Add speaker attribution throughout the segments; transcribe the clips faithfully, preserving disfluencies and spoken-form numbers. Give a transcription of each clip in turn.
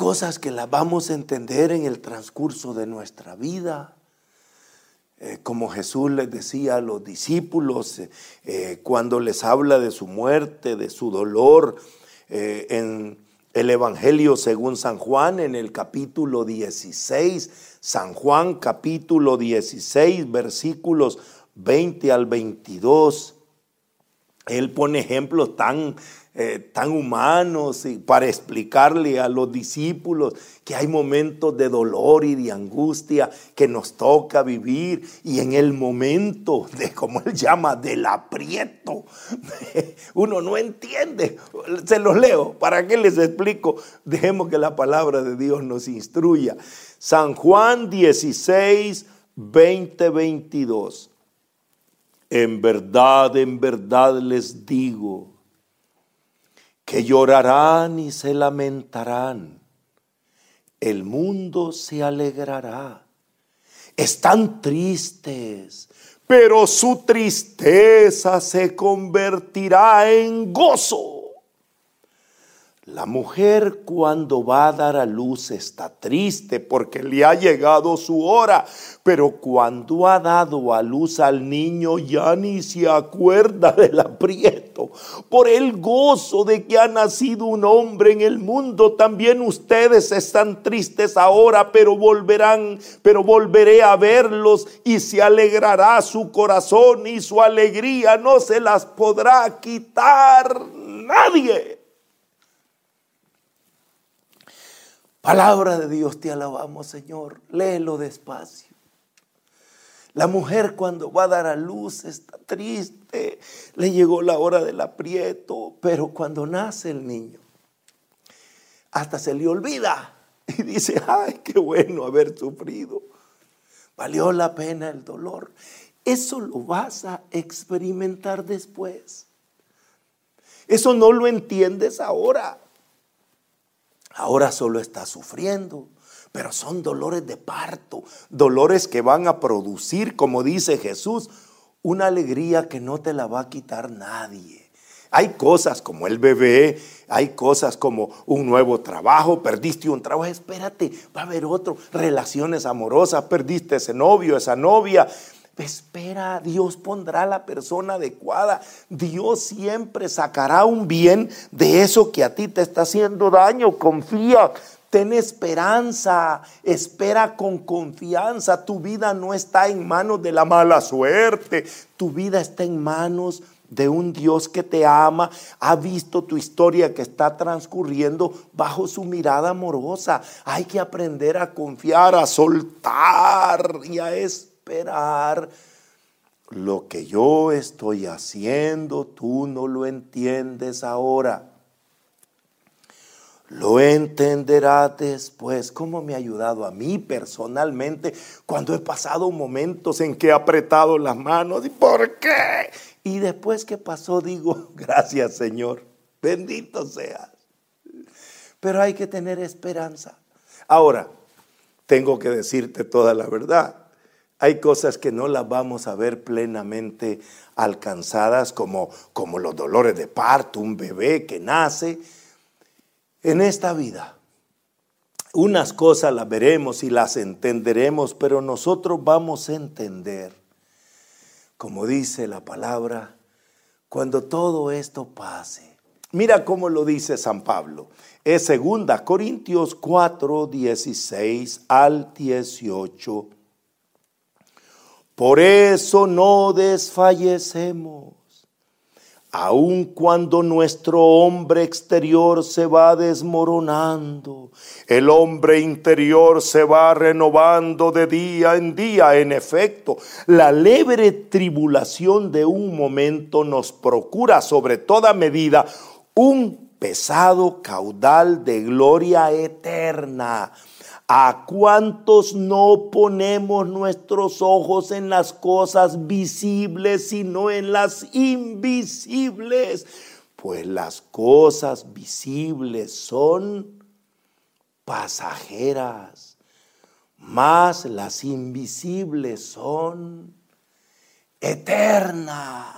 Speaker 1: cosas que las vamos a entender en el transcurso de nuestra vida. Eh, como Jesús les decía a los discípulos eh, eh, cuando les habla de su muerte, de su dolor, eh, en el Evangelio según San Juan, en el capítulo dieciséis, San Juan capítulo dieciséis, versículos veinte al veintidós, él pone ejemplos tan Eh, tan humanos y para explicarle a los discípulos que hay momentos de dolor y de angustia que nos toca vivir, y en el momento de, como él llama, del aprieto, uno no entiende. Se los leo, ¿para qué les explico? Dejemos que la palabra de Dios nos instruya. San Juan dieciséis, veinte, veintidós. En verdad, en verdad les digo que llorarán y se lamentarán, el mundo se alegrará. Están tristes, pero su tristeza se convertirá en gozo. La mujer cuando va a dar a luz está triste porque le ha llegado su hora, pero cuando ha dado a luz al niño ya ni se acuerda del aprieto. Por el gozo de que ha nacido un hombre en el mundo, también ustedes están tristes ahora, pero volverán, pero volveré a verlos y se alegrará su corazón, y su alegría no se las podrá quitar nadie. Palabra de Dios, te alabamos, Señor. Léelo despacio. La mujer cuando va a dar a luz está triste, le llegó la hora del aprieto, pero cuando nace el niño, hasta se le olvida y dice, ay, qué bueno haber sufrido. Valió la pena el dolor. Eso lo vas a experimentar después. Eso no lo entiendes ahora. Ahora solo está sufriendo, pero son dolores de parto, dolores que van a producir, como dice Jesús, una alegría que no te la va a quitar nadie. Hay cosas como el bebé, hay cosas como un nuevo trabajo, perdiste un trabajo, espérate, va a haber otro, relaciones amorosas, perdiste ese novio, esa novia. Espera, Dios pondrá la persona adecuada. Dios siempre sacará un bien de eso que a ti te está haciendo daño. Confía, ten esperanza, espera con confianza. Tu vida no está en manos de la mala suerte. Tu vida está en manos de un Dios que te ama, ha visto tu historia que está transcurriendo bajo su mirada amorosa. Hay que aprender a confiar, a soltar y a esperar. Esperar. Lo que yo estoy haciendo, tú no lo entiendes ahora. Lo entenderás después. ¿Cómo me ha ayudado a mí personalmente cuando he pasado momentos en que he apretado las manos? ¿Y por qué? Y después que pasó digo, gracias Señor, bendito seas. Pero hay que tener esperanza. Ahora, tengo que decirte toda la verdad. Hay cosas que no las vamos a ver plenamente alcanzadas, como, como los dolores de parto, un bebé que nace en esta vida. Unas cosas las veremos y las entenderemos, pero nosotros vamos a entender, como dice la palabra, cuando todo esto pase. Mira cómo lo dice San Pablo. Es segunda Corintios cuatro, dieciséis al dieciocho. Por eso no desfallecemos, aun cuando nuestro hombre exterior se va desmoronando, el hombre interior se va renovando de día en día. En efecto, la leve tribulación de un momento nos procura sobre toda medida un pesado caudal de gloria eterna. ¿A cuántos no ponemos nuestros ojos en las cosas visibles, sino en las invisibles? Pues las cosas visibles son pasajeras, mas las invisibles son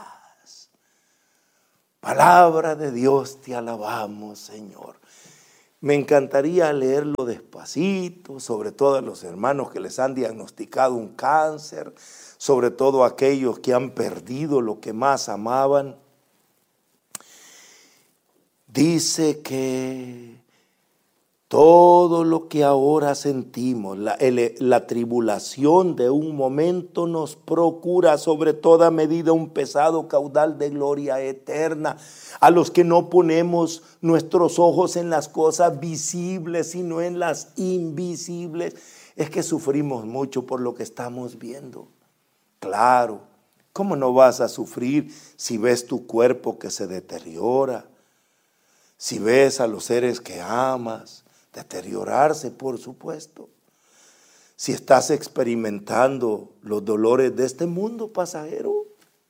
Speaker 1: eternas. Palabra de Dios, te alabamos, Señor. Me encantaría leerlo despacito, sobre todo a los hermanos que les han diagnosticado un cáncer, sobre todo a aquellos que han perdido lo que más amaban. Dice que todo lo que ahora sentimos, la, el, la tribulación de un momento nos procura sobre toda medida un pesado caudal de gloria eterna. A los que no ponemos nuestros ojos en las cosas visibles, sino en las invisibles, es que sufrimos mucho por lo que estamos viendo. Claro, ¿cómo no vas a sufrir si ves tu cuerpo que se deteriora? Si ves a los seres que amas deteriorarse, por supuesto. Si estás experimentando los dolores de este mundo pasajero.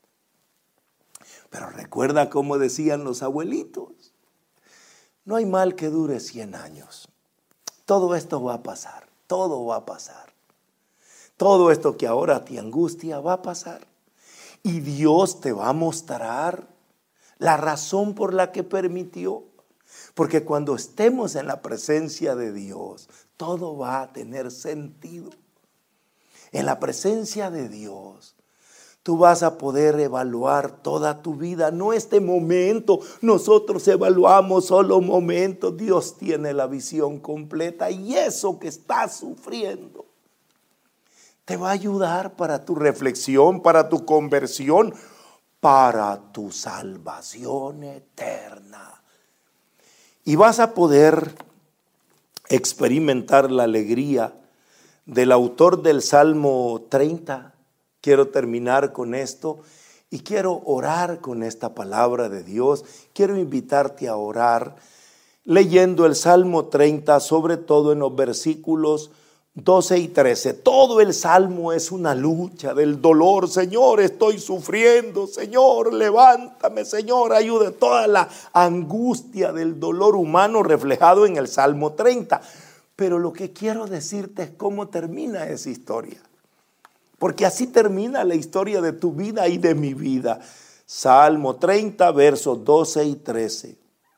Speaker 1: Pero recuerda como decían los abuelitos, no hay mal que dure cien años. Todo esto va a pasar, todo va a pasar. Todo esto que ahora te angustia va a pasar. Y Dios te va a mostrar la razón por la que permitió. Porque cuando estemos en la presencia de Dios, todo va a tener sentido. En la presencia de Dios, tú vas a poder evaluar toda tu vida, no este momento. Nosotros evaluamos solo momentos. Dios tiene la visión completa y eso que estás sufriendo te va a ayudar para tu reflexión, para tu conversión, para tu salvación eterna. Y vas a poder experimentar la alegría del autor del Salmo treinta. Quiero terminar con esto y quiero orar con esta palabra de Dios. Quiero invitarte a orar leyendo el Salmo treinta, sobre todo en los versículos doce y trece. Todo el Salmo es una lucha del dolor. Señor, estoy sufriendo. Señor, levántame. Señor, ayuda. Toda la angustia del dolor humano reflejado en el Salmo treinta. Pero lo que quiero decirte es cómo termina esa historia. Porque así termina la historia de tu vida y de mi vida. Salmo treinta, versos doce y trece.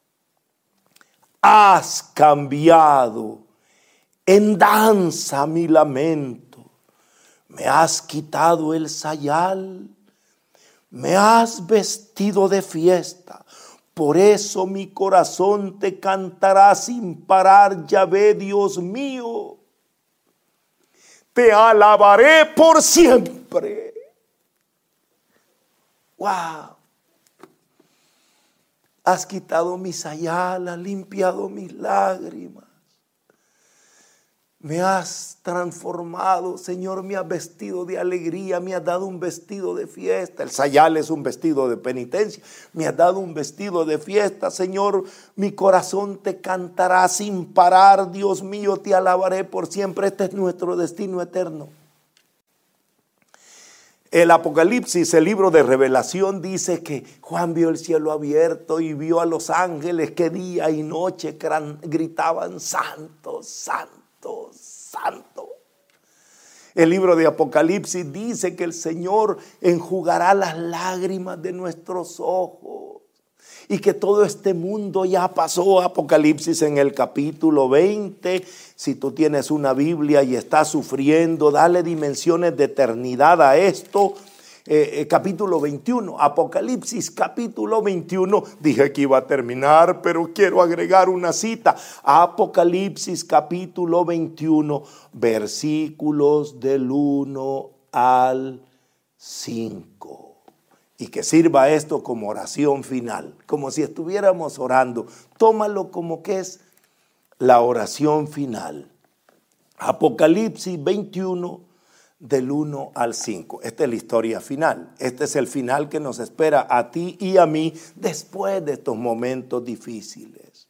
Speaker 1: Has cambiado en danza mi lamento, me has quitado el sayal, me has vestido de fiesta, por eso mi corazón te cantará sin parar, Yahvé, Dios mío, te alabaré por siempre. Wow. Has quitado mi sayal, has limpiado mis lágrimas. Me has transformado, Señor, me has vestido de alegría, me has dado un vestido de fiesta. El sayal es un vestido de penitencia. Me has dado un vestido de fiesta, Señor. Mi corazón te cantará sin parar, Dios mío, te alabaré por siempre. Este es nuestro destino eterno. El Apocalipsis, el libro de Revelación, dice que Juan vio el cielo abierto y vio a los ángeles que día y noche gritaban: santo, santo, santo. El libro de Apocalipsis dice que el Señor enjugará las lágrimas de nuestros ojos y que todo este mundo ya pasó. Apocalipsis en el capítulo veinte. Si tú tienes una Biblia y estás sufriendo, dale dimensiones de eternidad a esto. Eh, eh, capítulo veintiuno, Apocalipsis capítulo veintiuno. Dije que iba a terminar, pero quiero agregar una cita. Apocalipsis capítulo veintiuno, versículos del uno al cinco. Y que sirva esto como oración final, como si estuviéramos orando. Tómalo como que es la oración final. Apocalipsis veintiuno, del uno al cinco. Esta es la historia final. Este es el final que nos espera a ti y a mí después de estos momentos difíciles.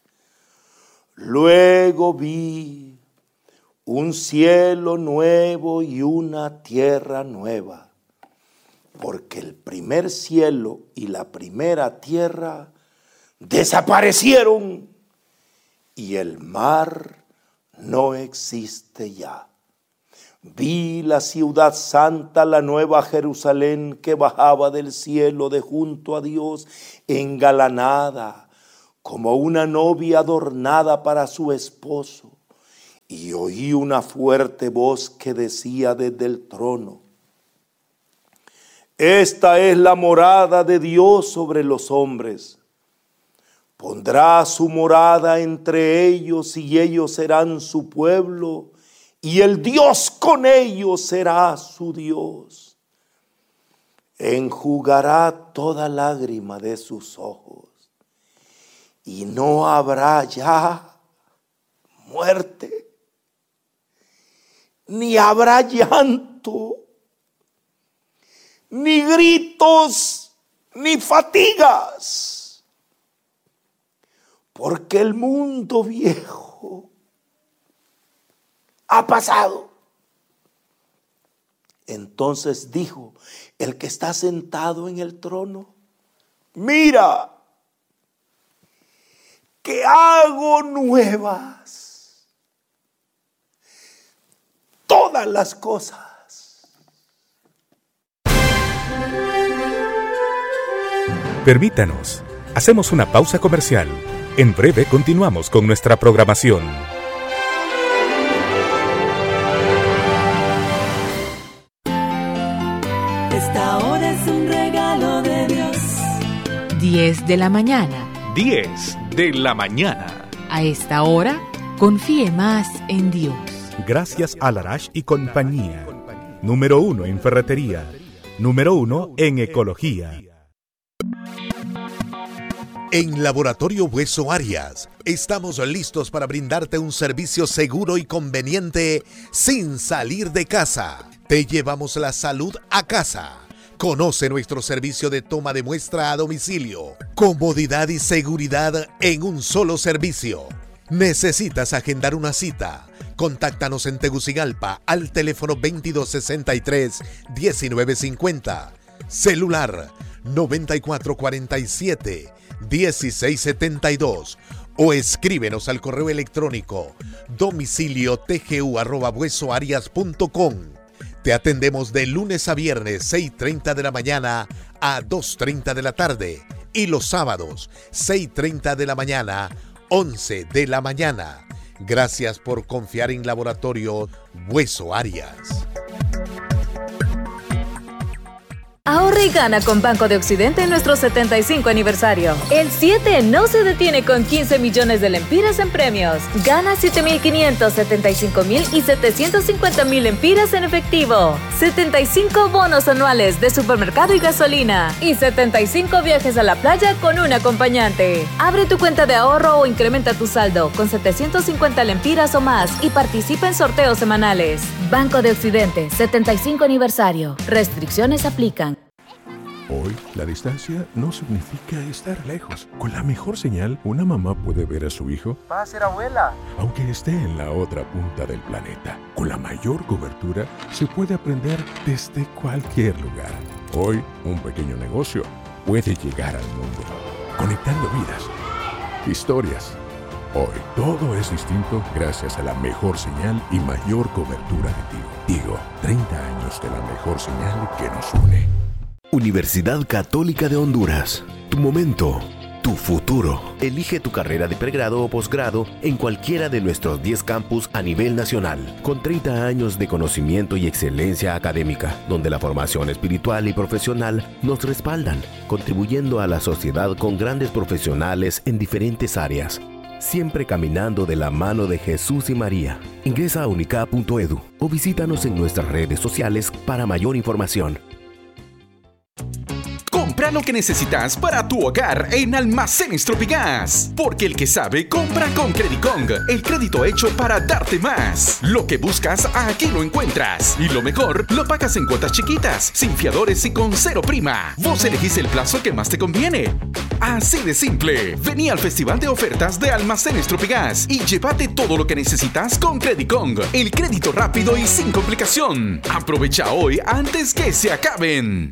Speaker 1: Luego vi un cielo nuevo y una tierra nueva, porque el primer cielo y la primera tierra desaparecieron y el mar no existe ya. Vi la ciudad santa, la nueva Jerusalén, que bajaba del cielo de junto a Dios, engalanada como una novia adornada para su esposo. Y oí una fuerte voz que decía desde el trono: esta es la morada de Dios sobre los hombres. Pondrá su morada entre ellos y ellos serán su pueblo y el Dios con ellos será su Dios. Enjugará toda lágrima de sus ojos y no habrá ya muerte, ni habrá llanto, ni gritos, ni fatigas, porque el mundo viejo ha pasado. Entonces dijo el que está sentado en el trono: mira, que hago nuevas todas las cosas.
Speaker 2: Permítanos, hacemos una pausa comercial. En breve continuamos con nuestra programación.
Speaker 3: Esta hora es un regalo de Dios.
Speaker 4: diez de la mañana.
Speaker 2: diez de la mañana.
Speaker 4: A esta hora, confíe más en Dios.
Speaker 2: Gracias a Larash y compañía. Número uno en ferretería. Número uno en ecología.
Speaker 5: En Laboratorio Hueso Arias, estamos listos para brindarte un servicio seguro y conveniente sin salir de casa. Te llevamos la salud a casa. Conoce nuestro servicio de toma de muestra a domicilio. Comodidad y seguridad en un solo servicio. ¿Necesitas agendar una cita? Contáctanos en Tegucigalpa al teléfono veintidós sesenta y tres, diecinueve cincuenta. Celular noventa y cuatro cuarenta y siete, dieciséis setenta y dos. O escríbenos al correo electrónico domicilio tgu arroba huesoarias punto com. Te atendemos de lunes a viernes, seis y treinta de la mañana a dos y treinta de la tarde. Y los sábados, seis y treinta de la mañana, once de la mañana. Gracias por confiar en Laboratorio Hueso Arias.
Speaker 6: Ahorra y gana con Banco de Occidente en nuestro setenta y cinco aniversario. El siete no se detiene con quince millones de lempiras en premios. Gana siete mil quinientos, setenta y cinco mil y setecientos cincuenta mil lempiras en efectivo. setenta y cinco bonos anuales de supermercado y gasolina. Y setenta y cinco viajes a la playa con un acompañante. Abre tu cuenta de ahorro o incrementa tu saldo con setecientos cincuenta lempiras o más y participa en sorteos semanales. Banco de Occidente, setenta y cinco aniversario. Restricciones aplican.
Speaker 7: Hoy, la distancia no significa estar lejos. Con la mejor señal, una mamá puede ver a su hijo.
Speaker 8: Va a ser abuela.
Speaker 7: Aunque esté en la otra punta del planeta. Con la mayor cobertura, se puede aprender desde cualquier lugar. Hoy, un pequeño negocio puede llegar al mundo, conectando vidas, historias. Hoy, todo es distinto gracias a la mejor señal y mayor cobertura de Tigo. Tigo, treinta años de la mejor señal que nos une.
Speaker 9: Universidad Católica de Honduras. Tu momento, tu futuro. Elige tu carrera de pregrado o posgrado en cualquiera de nuestros diez campus a nivel nacional, con treinta años de conocimiento y excelencia académica, donde la formación espiritual y profesional nos respaldan, contribuyendo a la sociedad con grandes profesionales en diferentes áreas. Siempre caminando de la mano de Jesús y María. Ingresa a unicap punto edu o visítanos en nuestras redes sociales para mayor información.
Speaker 10: Compra lo que necesitas para tu hogar en Almacenes Tropigas. Porque el que sabe, compra con Credicong. El crédito hecho para darte más. Lo que buscas, aquí lo encuentras. Y lo mejor, lo pagas en cuotas chiquitas, sin fiadores y con cero prima. Vos elegís el plazo que más te conviene. Así de simple. Vení al Festival de Ofertas de Almacenes Tropigas y llévate todo lo que necesitas con Credicong. El crédito rápido y sin complicación. Aprovecha hoy antes que se acaben.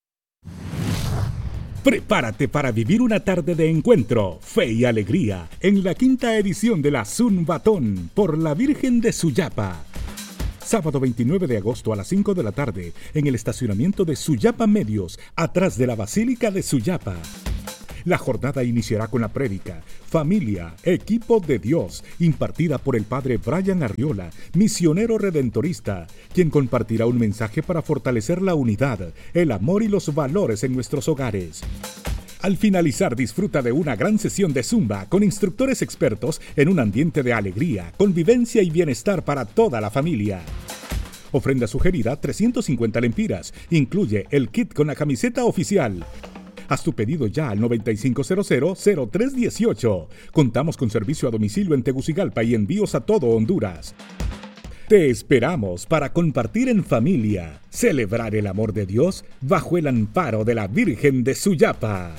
Speaker 2: Prepárate para vivir una tarde de encuentro, fe y alegría en la quinta edición de la Zumbatón por la Virgen de Suyapa. Sábado veintinueve de agosto a las cinco de la tarde en el estacionamiento de Suyapa Medios, atrás de la Basílica de Suyapa. La jornada iniciará con la prédica Familia, Equipo de Dios, impartida por el Padre Brian Arriola, misionero redentorista, quien compartirá un mensaje para fortalecer la unidad, el amor y los valores en nuestros hogares. Al finalizar, disfruta de una gran sesión de Zumba con instructores expertos en un ambiente de alegría, convivencia y bienestar para toda la familia. Ofrenda sugerida trescientos cincuenta lempiras. Incluye el kit con la camiseta oficial. Haz tu pedido ya al noventa y cinco cero cero cero tres dieciocho. Contamos con servicio a domicilio en Tegucigalpa y envíos a todo Honduras. Te esperamos para compartir en familia, celebrar el amor de Dios bajo el amparo de la Virgen de Suyapa.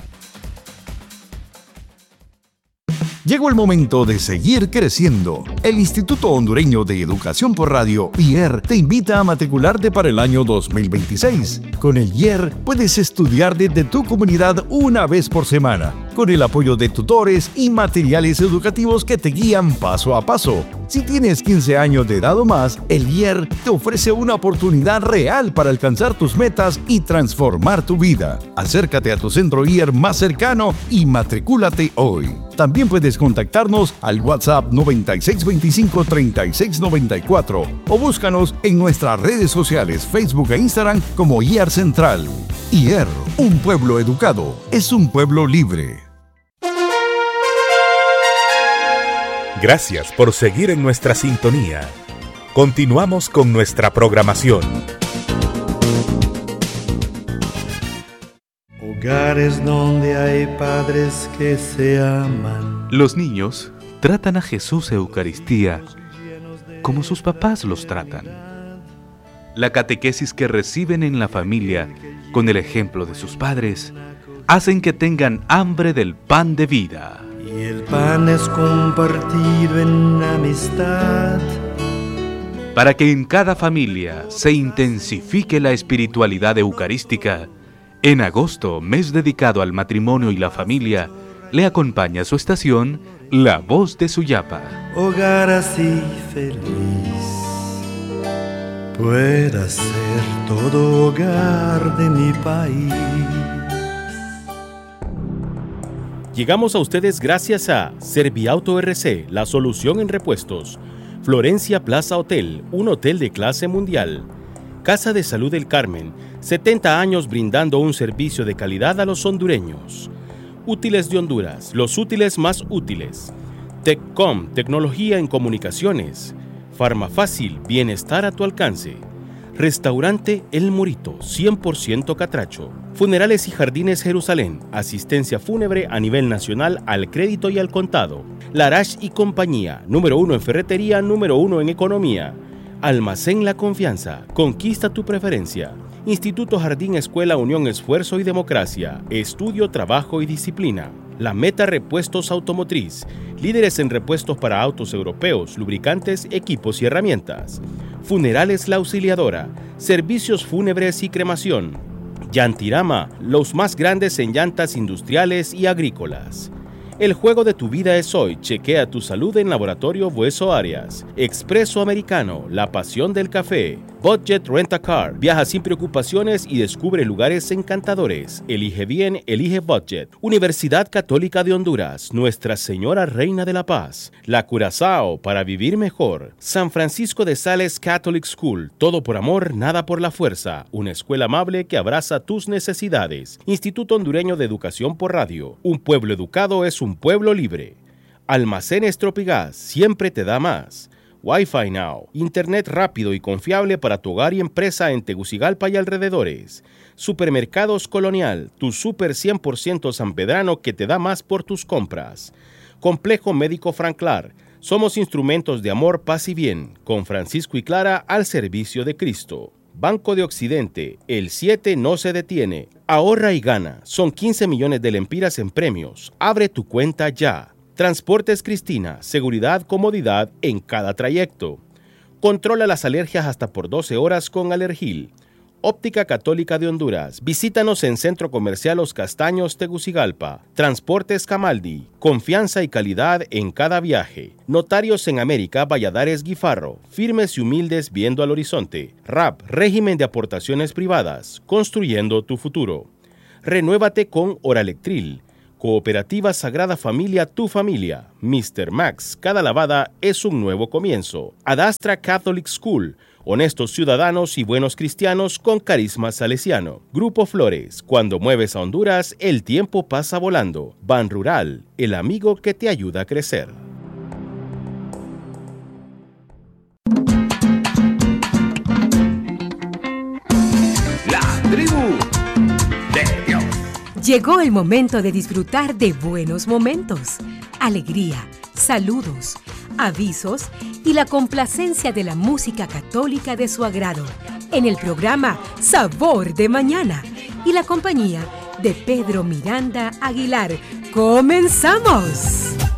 Speaker 8: Llegó el momento de seguir creciendo. El Instituto Hondureño de Educación por Radio, I E R, te invita a matricularte para el año dos mil veintiséis. Con el I E R puedes estudiar desde tu comunidad una vez por semana, con el apoyo de tutores y materiales educativos que te guían paso a paso. Si tienes quince años de edad o más, el I E R te ofrece una oportunidad real para alcanzar tus metas y transformar tu vida. Acércate a tu centro I E R más cercano y matricúlate hoy. También puedes contactarnos al WhatsApp noventa y seis veinticinco treinta y seis noventa y cuatro o búscanos en nuestras redes sociales Facebook e Instagram como I E R Central. I E R, un pueblo educado, es un pueblo libre.
Speaker 2: Gracias por seguir en nuestra sintonía. Continuamos con nuestra programación.
Speaker 11: Hogares donde hay padres que se aman.
Speaker 12: Los niños tratan a Jesús Eucaristía como sus papás los tratan. La catequesis que reciben en la familia, con el ejemplo de sus padres, hacen que tengan hambre del pan de vida.
Speaker 11: Y el pan es compartido en amistad.
Speaker 12: Para que en cada familia se intensifique la espiritualidad eucarística, en agosto, mes dedicado al matrimonio y la familia, le acompaña su estación, La Voz de Suyapa.
Speaker 11: Hogar así feliz pueda ser todo hogar de mi país.
Speaker 13: Llegamos a ustedes gracias a Serviauto R C, la solución en repuestos. Florencia Plaza Hotel, un hotel de clase mundial. Casa de Salud del Carmen, setenta años brindando un servicio de calidad a los hondureños. Útiles de Honduras, los útiles más útiles. Teccom, tecnología en comunicaciones. Farmafácil, bienestar a tu alcance. Restaurante El Morito, cien por ciento catracho. Funerales y Jardines Jerusalén, asistencia fúnebre a nivel nacional al crédito y al contado. Larache y compañía, número uno en ferretería, número uno en economía. Almacén La Confianza, conquista tu preferencia. Instituto Jardín Escuela Unión Esfuerzo y Democracia, estudio, trabajo y disciplina. La Meta Repuestos Automotriz, líderes en repuestos para autos europeos, lubricantes, equipos y herramientas. Funerales La Auxiliadora, servicios fúnebres y cremación. Yantirama, los más grandes en llantas industriales y agrícolas. El juego de tu vida es hoy. Chequea tu salud en Laboratorio Bueso Arias. Expreso Americano, la pasión del café. Budget Rent-A-Car, viaja sin preocupaciones y descubre lugares encantadores. Elige bien, elige Budget. Universidad Católica de Honduras, Nuestra Señora Reina de la Paz. La Curazao, para vivir mejor. San Francisco de Sales Catholic School, todo por amor, nada por la fuerza. Una escuela amable que abraza tus necesidades. Instituto Hondureño de Educación por Radio. Un pueblo educado es un Un pueblo libre. Almacenes Tropigas, siempre te da más. Wi-Fi Now, internet rápido y confiable para tu hogar y empresa en Tegucigalpa y alrededores. Supermercados Colonial, tu super cien por ciento sanpedrano que te da más por tus compras. Complejo Médico Franclar, somos instrumentos de amor, paz y bien, con Francisco y Clara al servicio de Cristo. Banco de Occidente, el siete no se detiene. Ahorra y gana, son quince millones de lempiras en premios. Abre tu cuenta ya. Transportes Cristina, seguridad, comodidad en cada trayecto. Controla las alergias hasta por doce horas con Alergil. Óptica Católica de Honduras. Visítanos en Centro Comercial Los Castaños, Tegucigalpa. Transportes Camaldi. Confianza y calidad en cada viaje. Notarios en América, Valladares Guifarro. Firmes y humildes viendo al horizonte. R A P, régimen de aportaciones privadas. Construyendo tu futuro. Renuévate con Oralectril. Cooperativa Sagrada Familia, tu familia. mister Max, cada lavada es un nuevo comienzo. Adastra Catholic School, honestos ciudadanos y buenos cristianos con carisma salesiano. Grupo Flores, cuando mueves a Honduras, el tiempo pasa volando. Ban Rural, el amigo que te ayuda a crecer.
Speaker 14: La tribu de Dios.
Speaker 15: Llegó el momento de disfrutar de buenos momentos, alegría, saludos, avisos y la complacencia de la música católica de su agrado en el programa Sabor de Mañana y la compañía de Pedro Miranda Aguilar. ¡Comenzamos!